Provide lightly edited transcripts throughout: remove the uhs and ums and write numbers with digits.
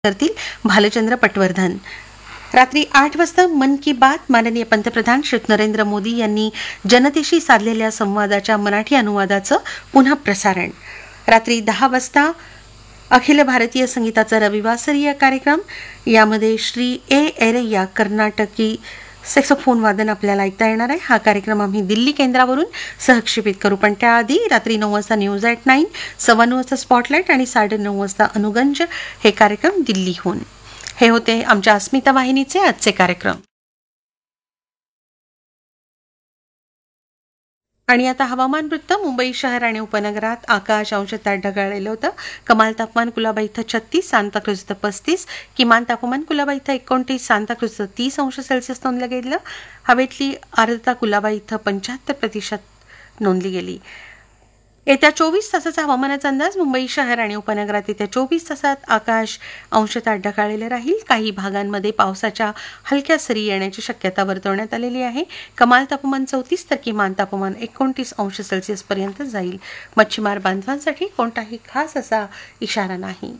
करतील भालचंद्र पटवर्धन. रात्री 8 वाजता मन की बात माननीय पंतप्रधान श्री नरेंद्र मोदी यांनी जनतेशी साधलेल्या संवादाच्या मराठी अनुवादाचं पुन्हा प्रसारण. रात्री 10 वाजता अखिल भारतीय संगीताचा रविवासरीय कार्यक्रम. यामध्ये श्री ए एरैया कर्नाटकी सॅक्सोफोन वादन आपल्याला ऐकता येणार आहे. हा कार्यक्रम आम्ही दिल्ली केंद्रावरून सहक्षेपित करू. पण त्याआधी रात्री 9 वाजता न्यूज ॲट 9, 9:15 वाजता स्पॉटलाईट आणि 9:30 वाजता अनुगंज हे कार्यक्रम दिल्लीहून. हे होते आमच्या अस्मिता वाहिनीचे आजचे कार्यक्रम. आणि आता हवामान वृत्त. मुंबई शहर आणि उपनगरात आकाश अंशतः ढगाळलेलं होतं. कमाल तापमान कुलाबा इथं 36, सांताक्रूज इथं 35, किमान तापमान कुलाबा इथं 29, सांताक्रूज इथं 30 अंश सेल्सिअस नोंदलं गेलं. हवेतली आर्द्रता कुलाबा इथं 75% नोंदली गेली. येत्या 24 तासाचा हवामानाचा अंदाज. मुंबई शहर आणि उपनगरात येत्या 24 तासात आकाश अंशतः ढगाळलेलं राहील. काही भागांमध्ये पावसाच्या हलक्या सरी येण्याची शक्यता वर्तवण्यात आलेली आहे. कमाल तापमान 34 तर किमान तापमान 29 अंश सेल्सिअस पर्यंत जाईल. मच्छीमार बांधवांसाठी कोणताही खास असा इशारा नाही.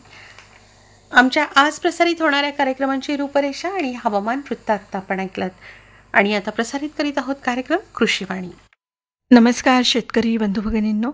आमच्या आज प्रसारित होणाऱ्या कार्यक्रमांची रूपरेषा आणि हवामान वृत्तात आपण ऐकलात. आणि आता प्रसारित करीत आहोत कार्यक्रम कृषीवाणी. नमस्कार शेतकरी बंधू भगिनींनो.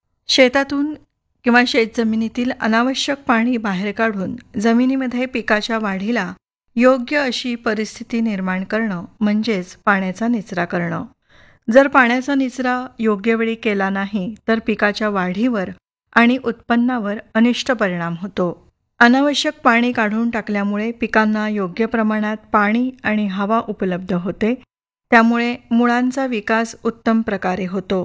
शेतातून किंवा शेतजमिनीतील अनावश्यक पाणी बाहेर काढून जमिनीमध्ये पिकाच्या वाढीला योग्य अशी परिस्थिती निर्माण करणं म्हणजेच पाण्याचा निचरा करणं. जर पाण्याचा निचरा योग्य वेळी केला नाही तर पिकाच्या वाढीवर आणि उत्पन्नावर अनिष्ट परिणाम होतो. अनावश्यक पाणी काढून टाकल्यामुळे पिकांना योग्य प्रमाणात पाणी आणि हवा उपलब्ध होते. त्यामुळे मुळांचा विकास उत्तम प्रकारे होतो.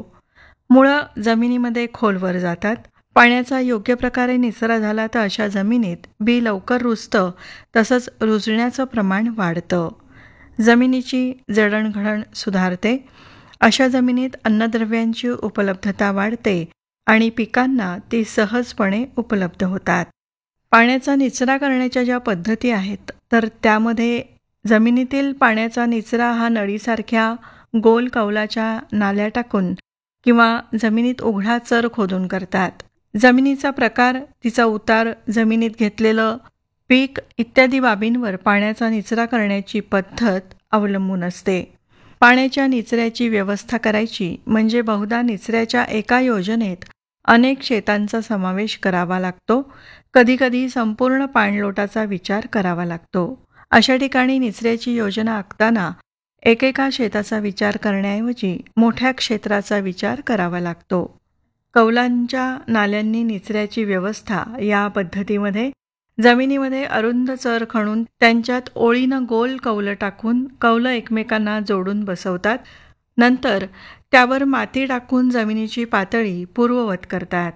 मुळं जमिनीमध्ये खोलवर जातात. पाण्याचा योग्य प्रकारे निचरा झाला तर अशा जमिनीत बी लवकर रुजतं, तसंच रुजण्याचं प्रमाण वाढतं. जमिनीची जडणघडण सुधारते. अशा जमिनीत अन्नद्रव्यांची उपलब्धता वाढते आणि पिकांना ती सहजपणे उपलब्ध होतात. पाण्याचा निचरा करण्याच्या ज्या पद्धती आहेत तर त्यामध्ये जमिनीतील पाण्याचा निचरा हा नळीसारख्या गोल कौलाच्या नाल्या टाकून किंवा जमिनीत उघडा चर खोदून करतात. जमिनीचा प्रकार, तिचा उतार, जमिनीत घेतलेलं पीक इत्यादी बाबींवर पाण्याचा निचरा करण्याची पद्धत अवलंबून असते. पाण्याच्या निचऱ्याची व्यवस्था करायची म्हणजे बहुधा निचऱ्याच्या एका योजनेत अनेक शेतांचा समावेश करावा लागतो. कधीकधी संपूर्ण पाणलोटाचा विचार करावा लागतो. अशा ठिकाणी निचऱ्याची योजना आखताना एकेका शेताचा विचार करण्याऐवजी मोठ्या क्षेत्राचा विचार करावा लागतो. कौलांच्या नाल्यांनी निचऱ्याची व्यवस्था या पद्धतीमध्ये जमिनीमध्ये अरुंद चर खणून त्यांच्यात ओळीनं गोल कौलं टाकून कौलं एकमेकांना जोडून बसवतात. नंतर त्यावर माती टाकून जमिनीची पातळी पूर्ववत करतात.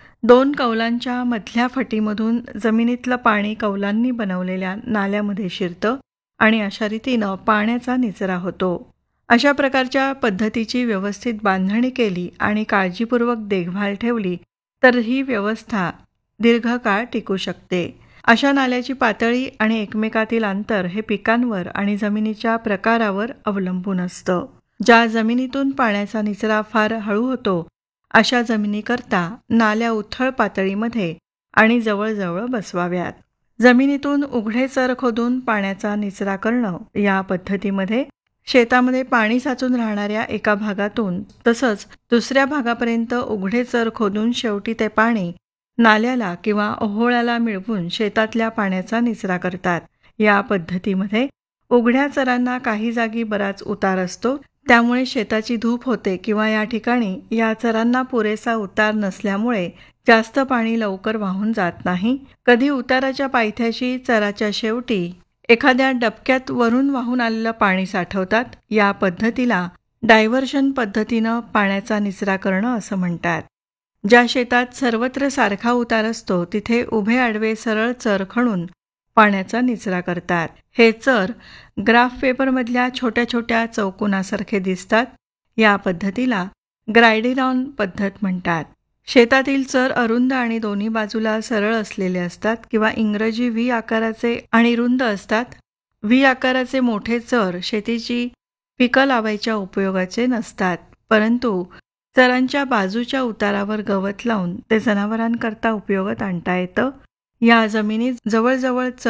2 कौलांच्या मधल्या फटीमधून जमिनीतलं पाणी कौलांनी बनवलेल्या नाल्यामध्ये शिरतं आणि अशा रीतीनं पाण्याचा निचरा होतो. अशा प्रकारच्या पद्धतीची व्यवस्थित बांधणी केली आणि काळजीपूर्वक देखभाल ठेवली तर ही व्यवस्था दीर्घकाळ टिकू शकते. अशा नाल्याची पातळी आणि एकमेकातील अंतर हे पिकांवर आणि जमिनीच्या प्रकारावर अवलंबून असतं. ज्या जमिनीतून पाण्याचा निचरा फार हळू होतो अशा जमिनीकरता नाल्या उथळ पातळीमध्ये आणि जवळजवळ बसवाव्यात. जमिनीतून उघडे चर खोदून पाण्याचा निचरा करणं या पद्धतीमध्ये शेतामध्ये पाणी साचून राहणाऱ्या एका भागातून तसंच दुसऱ्या भागापर्यंत उघडे चर खोदून शेवटी ते पाणी नाल्याला किंवा ओहोळ्याला मिळवून शेतातल्या पाण्याचा निचरा करतात. या पद्धतीमध्ये उघड्या चरांना काही जागी बराच उतार असतो. त्यामुळे शेताची धूप होते किंवा या ठिकाणी या चरांना पुरेसा उतार नसल्यामुळे जास्त पाणी लवकर वाहून जात नाही. कधी उताराच्या पायथ्याशी चराच्या शेवटी एखाद्या डबक्यात वरून वाहून आलेलं पाणी साठवतात. या पद्धतीला डायव्हर्शन पद्धतीनं पाण्याचा निचरा करणं असं म्हणतात. ज्या शेतात सर्वत्र सारखा उतार असतो तिथे उभे आडवे सरळ चर खणून पाण्याचा निचरा करतात. हे चर ग्राफ पेपरमधल्या छोट्या छोट्या चौकोनासारखे दिसतात. या पद्धतीला ग्रायडिरॉन पद्धत म्हणतात. शेतातील चर अरुंद आणि दोन्ही बाजूला सरळ असलेले असतात किंवा इंग्रजी व्ही आकाराचे आणि रुंद असतात. व्ही आकाराचे मोठे चर शेतीची पिकं लावायच्या उपयोगाचे नसतात, परंतु चरांच्या बाजूच्या उतारावर गवत लावून ते जनावरांकरता उपयोगात आणता येतं. या जमिनी जवळजवळ